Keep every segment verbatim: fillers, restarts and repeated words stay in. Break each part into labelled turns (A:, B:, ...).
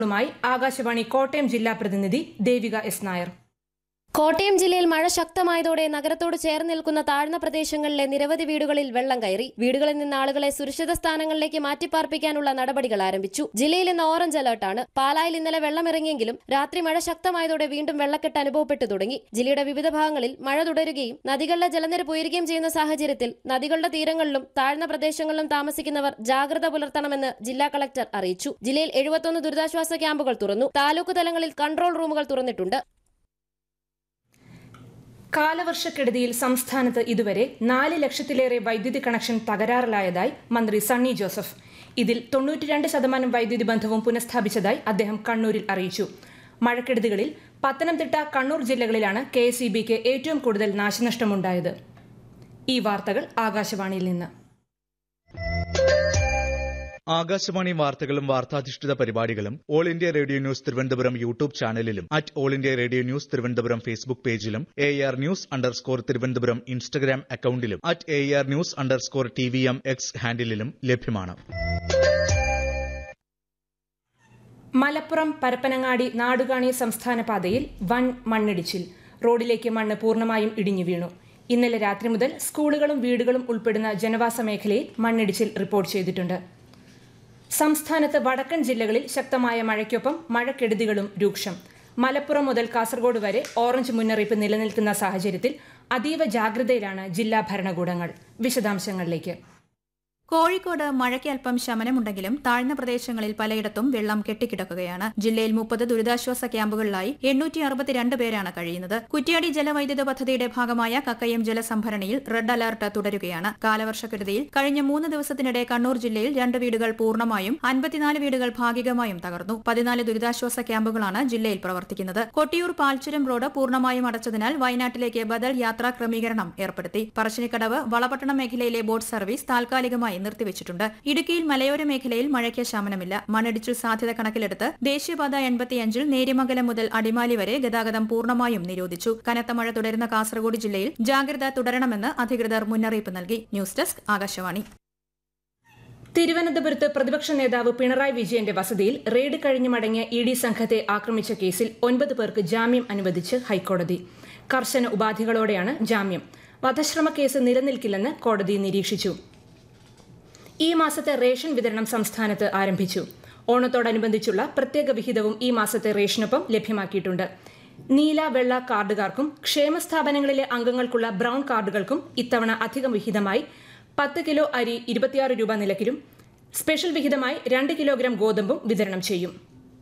A: ആകാശവാണി കോട്ടയം ജില്ലാ പ്രതിനിധി ദേവിക എസ് നായർ.
B: കോട്ടയം ജില്ലയിൽ മഴ ശക്തമായതോടെ നഗരത്തോട് ചേർന്ന് നിൽക്കുന്ന താഴ്ന്ന പ്രദേശങ്ങളിലെ നിരവധി വീടുകളിൽ വെള്ളം കയറി. വീടുകളിൽ നിന്ന് ആളുകളെ സുരക്ഷിത സ്ഥാനങ്ങളിലേക്ക് മാറ്റിപ്പാർപ്പിക്കാനുള്ള നടപടികൾ ആരംഭിച്ചു. ജില്ലയിൽ ഇന്ന് ഓറഞ്ച് അലർട്ടാണ്. പാലായിൽ ഇന്നലെ വെള്ളമിറങ്ങിയെങ്കിലും രാത്രി മഴ ശക്തമായതോടെ വീണ്ടും വെള്ളക്കെട്ട് അനുഭവപ്പെട്ടു തുടങ്ങി. ജില്ലയുടെ വിവിധ ഭാഗങ്ങളിൽ മഴ തുടരുകയും നദികളുടെ ജലനിരപ്പ് ഉയരുകയും ചെയ്യുന്ന സാഹചര്യത്തിൽ നദികളുടെ തീരങ്ങളിലും താഴ്ന്ന പ്രദേശങ്ങളിലും താമസിക്കുന്നവർ ജാഗ്രത പുലർത്തണമെന്ന് ജില്ലാ കളക്ടർ അറിയിച്ചു. ജില്ലയിൽ എഴുപത്തൊന്ന് ദുരിതാശ്വാസ ക്യാമ്പുകൾ തുറന്നു. താലൂക്ക് തലങ്ങളിൽ കൺട്രോൾ റൂമുകൾ തുറന്നിട്ടുണ്ട്.
A: കാലവർഷക്കെടുതിയിൽ സംസ്ഥാനത്ത് ഇതുവരെ നാല് ലക്ഷത്തിലേറെ വൈദ്യുതി കണക്ഷൻ തകരാറിലായതായി മന്ത്രി സണ്ണി ജോസഫ്. ഇതിൽ തൊണ്ണൂറ്റിരണ്ട് ശതമാനം വൈദ്യുതി ബന്ധവും പുനഃസ്ഥാപിച്ചതായി അദ്ദേഹം കണ്ണൂരിൽ അറിയിച്ചു. മഴക്കെടുതികളിൽ പത്തനംതിട്ട, കണ്ണൂർ ജില്ലകളിലാണ് കെ എസ് ഇ ബിക്ക് ഏറ്റവും കൂടുതൽ നാശനഷ്ടമുണ്ടായത്. ഈ വാർത്തകൾ ആകാശവാണിയിൽ നിന്ന്.
C: ആകാശവാണി വാർത്തകളും വാർത്താധിഷ്ഠിത പരിപാടികളും all India radio news Thiruvananthapuram YouTube ചാനലിലും at all India radio news Thiruvananthapuram Facebook പേജിലും A R news underscore Thiruvananthapuram Instagram അക്കൌണ്ടിലും at A R news underscore T V M X ഹാൻഡിലും ലഭ്യമാണ്.
A: മലപ്പുറം പരപ്പനങ്ങാടി നാടുകാണി സംസ്ഥാന പാതയിൽ വൻ മണ്ണിടിച്ചിൽ. റോഡിലേക്ക് മണ്ണ് പൂർണ്ണമായും ഇടിഞ്ഞു വീണു. ഇന്നലെ രാത്രി മുതൽ സ്കൂളുകളും വീടുകളും ഉൾപ്പെടുന്ന ജനവാസ മേഖലയിൽ മണ്ണിടിച്ചിൽ റിപ്പോർട്ട് ചെയ്തിട്ടുണ്ട്. സംസ്ഥാനത്ത് വടക്കൻ ജില്ലകളിൽ ശക്തമായ മഴയ്ക്കൊപ്പം മഴക്കെടുതികളും രൂക്ഷം. മലപ്പുറം മുതൽ കാസർഗോഡ് വരെ ഓറഞ്ച് മുന്നറിയിപ്പ് നിലനിൽക്കുന്ന സാഹചര്യത്തിൽ അതീവ ജാഗ്രതയിലാണ് ജില്ലാ ഭരണകൂടങ്ങൾ. വിശദാംശങ്ങളിലേക്ക്.
D: കോഴിക്കോട് മഴയ്ക്ക് അല്പം ശമനമുണ്ടെങ്കിലും താഴ്ന്ന പ്രദേശങ്ങളിൽ പലയിടത്തും വെള്ളം കെട്ടിക്കിടക്കുകയാണ്. ജില്ലയിൽ മുപ്പത് ദുരിതാശ്വാസ ക്യാമ്പുകളിലായി എണ്ണൂറ്റി അറുപത്തിരണ്ട് പേരാണ് കഴിയുന്നത്. കുറ്റ്യാടി ജലവൈദ്യുത പദ്ധതിയുടെ ഭാഗമായ കക്കയം ജലസംഭരണിയിൽ റെഡ് അലർട്ട് തുടരുകയാണ്. കാലവർഷക്കെടുതിയിൽ കഴിഞ്ഞ മൂന്ന് ദിവസത്തിനിടെ കണ്ണൂർ ജില്ലയിൽ രണ്ട് വീടുകൾ പൂർണ്ണമായും അൻപത്തിനാല് വീടുകൾ ഭാഗികമായും തകർന്നു. പതിനാല് ദുരിതാശ്വാസ ക്യാമ്പുകളാണ് ജില്ലയിൽ പ്രവർത്തിക്കുന്നത്. കൊട്ടിയൂർ പാൽച്ചുരം റോഡ് പൂർണ്ണമായും അടച്ചതിനാൽ വയനാട്ടിലേക്ക് ബദൽ യാത്രാ ക്രമീകരണം ഏർപ്പെടുത്തി. പറശ്ശിനിക്കടവ് വളപട്ടണം മേഖലയിലെ ബോട്ട് സർവീസ് താൽക്കാലികമായി നിർത്തിവച്ചിട്ടുണ്ട്. ഇടുക്കിയിൽ മലയോര മേഖലയിൽ മഴയ്ക്ക് ശമനമില്ല. മണ്ണിടിച്ചിൽ സാധ്യത കണക്കിലെടുത്ത് ദേശീയപാത എൺപത്തിയഞ്ചിൽ നേര്യമംഗലം മുതൽ അടിമാലി വരെ ഗതാഗതം പൂർണ്ണമായും നിരോധിച്ചു. കനത്ത മഴ തുടരുന്ന കാസർഗോഡ് ജില്ലയിൽ ജാഗ്രത തുടരണമെന്ന് അധികൃതർ മുന്നറിയിപ്പ് നൽകി. News desk Akashvani.
A: തിരുവനന്തപുരത്ത് പ്രതിപക്ഷ നേതാവ് പിണറായി വിജയന്റെ വസതിയിൽ റെയ്ഡ് കഴിഞ്ഞ് മടങ്ങിയ ഇ ഡി സംഘത്തെ ആക്രമിച്ച കേസിൽ ഒൻപത് പേർക്ക് ജാമ്യം അനുവദിച്ച് ഹൈക്കോടതി. കർശന ഉപാധികളോടെയാണ് ജാമ്യം. വധശ്രമ കേസ് നിലനിൽക്കില്ലെന്ന് കോടതി നിരീക്ഷിച്ചു. ഈ മാസത്തെ റേഷൻ വിതരണം സംസ്ഥാനത്ത് ആരംഭിച്ചു. ഓണത്തോടനുബന്ധിച്ചുള്ള പ്രത്യേക വിഹിതവും ഈ മാസത്തെ റേഷനൊപ്പം ലഭ്യമാക്കിയിട്ടുണ്ട്. നീല, വെള്ള കാർഡുകാർക്കും ക്ഷേമസ്ഥാപനങ്ങളിലെ അംഗങ്ങൾക്കുള്ള ബ്രൌൺ കാർഡുകൾക്കും ഇത്തവണ അധിക വിഹിതമായി പത്ത് കിലോ അരി ഇരുപത്തിയാറ് രൂപ നിരക്കിലും സ്പെഷ്യൽ വിഹിതമായി രണ്ട് കിലോഗ്രാം ഗോതമ്പും വിതരണം ചെയ്യും.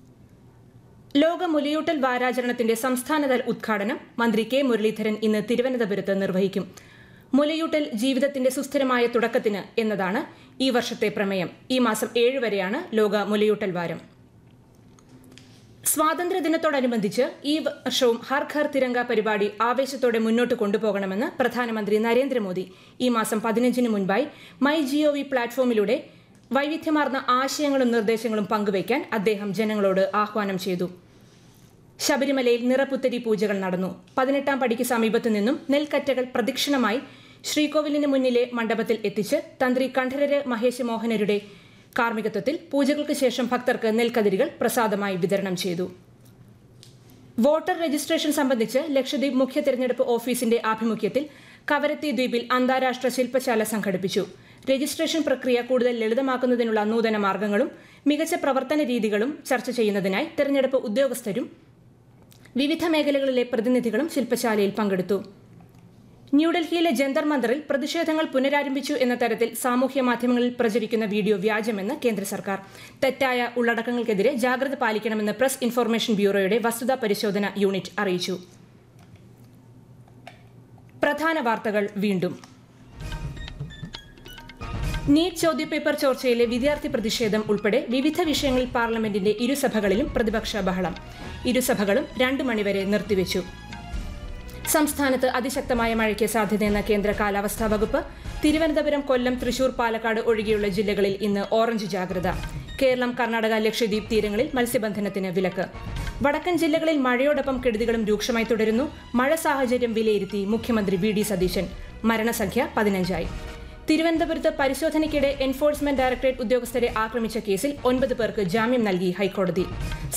A: ലോക മുലയൂട്ടൽ വാരാചരണത്തിന്റെ സംസ്ഥാനതല ഉദ്ഘാടനം മന്ത്രി കെ മുരളീധരൻ ഇന്ന് തിരുവനന്തപുരത്ത് നിർവഹിക്കും. മുലയൂട്ടൽ ജീവിതത്തിന്റെ സുസ്ഥിരമായ തുടക്കത്തിന് എന്നതാണ് ഈ വർഷത്തെ പ്രമേയം. ഈ മാസം ഏഴ് വരെയാണ് ലോക മുലയൂട്ടൽ വാരം. സ്വാതന്ത്ര്യദിനത്തോടനുബന്ധിച്ച് ഈ വർഷവും ഹർ ഘർ തിരങ്ക പരിപാടി ആവേശത്തോടെ മുന്നോട്ട് കൊണ്ടുപോകണമെന്ന് പ്രധാനമന്ത്രി നരേന്ദ്രമോദി ഈ മാസം പതിനഞ്ചിന് മുൻപായി മൈ ജിഒവി പ്ലാറ്റ്ഫോമിലൂടെ വൈവിധ്യമാർന്ന ആശയങ്ങളും നിർദ്ദേശങ്ങളും പങ്കുവയ്ക്കാൻ അദ്ദേഹം ജനങ്ങളോട് ആഹ്വാനം ചെയ്തു. ശബരിമലയിൽ നിറപുത്തരി പൂജകൾ നടന്നു. പതിനെട്ടാം പടിക്ക് സമീപത്തു നിന്നും നെൽക്കറ്റകൾ പ്രദക്ഷിണമായി ശ്രീകോവിലിന് മുന്നിലെ മണ്ഡപത്തിൽ എത്തിച്ച് തന്ത്രി കണ്ഠരര് മഹേശ് മോഹനരുടെ കാർമ്മികത്വത്തിൽ പൂജകൾക്ക് ശേഷം ഭക്തർക്ക് നെൽക്കതിരുകൾ പ്രസാദമായി വിതരണം ചെയ്തു. വോട്ടർ രജിസ്ട്രേഷൻ സംബന്ധിച്ച് ലക്ഷദ്വീപ് മുഖ്യ തെരഞ്ഞെടുപ്പ് ഓഫീസിന്റെ ആഭിമുഖ്യത്തിൽ കവരത്തി ദ്വീപിൽ അന്താരാഷ്ട്ര ശില്പശാല സംഘടിപ്പിച്ചു. രജിസ്ട്രേഷൻ പ്രക്രിയ കൂടുതൽ ലളിതമാക്കുന്നതിനുള്ള നൂതന മാർഗങ്ങളും മികച്ച പ്രവർത്തന രീതികളും ചർച്ച ചെയ്യുന്നതിനായി തെരഞ്ഞെടുപ്പ് ഉദ്യോഗസ്ഥരും വിവിധ മേഖലകളിലെ പ്രതിനിധികളും ശില്പശാലയിൽ പങ്കെടുത്തു. ന്യൂഡൽഹിയിലെ ജന്തർ മന്ദറിൽ പ്രതിഷേധങ്ങൾ പുനരാരംഭിച്ചു എന്ന തരത്തിൽ സാമൂഹ്യ മാധ്യമങ്ങളിൽ പ്രചരിക്കുന്ന വീഡിയോ വ്യാജമെന്ന് കേന്ദ്ര സർക്കാർ. തെറ്റായ ഉള്ളടക്കങ്ങൾക്കെതിരെ ജാഗ്രത പാലിക്കണമെന്ന് പ്രസ് ഇൻഫർമേഷൻ ബ്യൂറോയുടെ വസ്തുതാ പരിശോധന യൂണിറ്റ് അറിയിച്ചു. പ്രധാന വാർത്തകൾ വീണ്ടും. നീറ്റ് ചോദ്യപേപ്പർ ചോർച്ചയിലെ വിദ്യാർത്ഥി പ്രതിഷേധം ഉൾപ്പെടെ വിവിധ വിഷയങ്ങളിൽ പാർലമെന്റിന്റെ ഇരുസഭകളിലും പ്രതിപക്ഷ ബഹളം. ഇരുസഭകളും രണ്ടു മണിവരെ നിർത്തിവെച്ചു. സംസ്ഥാനത്ത് അതിശക്തമായ മഴയ്ക്ക് സാധ്യതയെന്ന കേന്ദ്ര കാലാവസ്ഥാ വകുപ്പ്. തിരുവനന്തപുരം, കൊല്ലം, തൃശൂർ, പാലക്കാട് ഒഴികെയുള്ള ജില്ലകളിൽ ഇന്ന് ഓറഞ്ച് ജാഗ്രത. കേരളം, കർണാടക, ലക്ഷദ്വീപ് തീരങ്ങളിൽ മത്സ്യബന്ധനത്തിന് വിലക്ക്. വടക്കൻ ജില്ലകളിൽ മഴയോടൊപ്പം കെടുതികളും രൂക്ഷമായി തുടരുന്നു. മഴ സാഹചര്യം വിലയിരുത്തി മുഖ്യമന്ത്രി വി ഡി സതീശൻ. മരണസംഖ്യ പതിനഞ്ചായി. തിരുവനന്തപുരത്ത് പരിശോധനയ്ക്കിടെ എൻഫോഴ്സ്മെന്റ് ഡയറക്ടറേറ്റ് ഉദ്യോഗസ്ഥരെ ആക്രമിച്ച കേസിൽ ഒൻപത് പേർക്ക് ജാമ്യം നൽകി ഹൈക്കോടതി.